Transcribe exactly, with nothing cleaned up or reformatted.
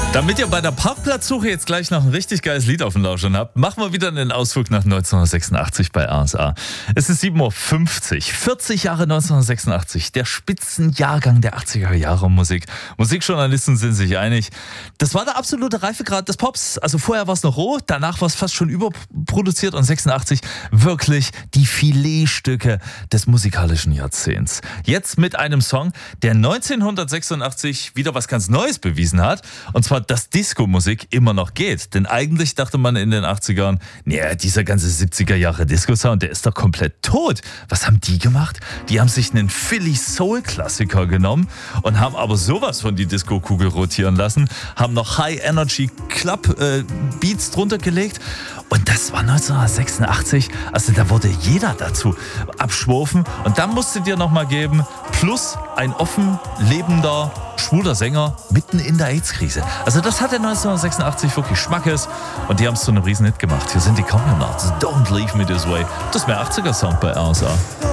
Damit ihr bei der Parkplatzsuche jetzt gleich noch ein richtig geiles Lied auf dem Lauschen habt, machen wir wieder einen Ausflug nach neunzehnhundertsechsundachtzig bei R S A. Es ist sieben Uhr fünfzig, vierzig Jahre neunzehnhundertsechsundachtzig, der Spitzenjahrgang der achtziger Jahre Musik. Musikjournalisten sind sich einig, das war der absolute Reifegrad des Pops. Also vorher war es noch roh, danach war es fast schon überproduziert und sechsundachtzig wirklich die Filetstücke des musikalischen Jahrzehnts. Jetzt mit einem Song, der neunzehnhundertsechsundachtzig wieder was ganz Neues bewiesen hat, und zwar, dass Disco-Musik immer noch geht. Denn eigentlich dachte man in den achtzigern, nee, dieser ganze siebziger Jahre Disco-Sound, der ist doch komplett tot. Was haben die gemacht? Die haben sich einen Philly-Soul-Klassiker genommen und haben aber sowas von die Disco-Kugel rotieren lassen, haben noch High-Energy-Club-Beats drunter gelegt. Und das war neunzehnhundertsechsundachtzig, also da wurde jeder dazu abschworfen. Und dann musstet ihr nochmal geben, plus ein offen lebender, schwuler Sänger mitten in der AIDS-Krise. Also das hatte neunzehnhundertsechsundachtzig wirklich Schmackes und die haben es zu einem Riesenhit gemacht. Hier sind die Communards, Don't Leave Me This Way. Das ist mehr achtziger-Sound bei R S A.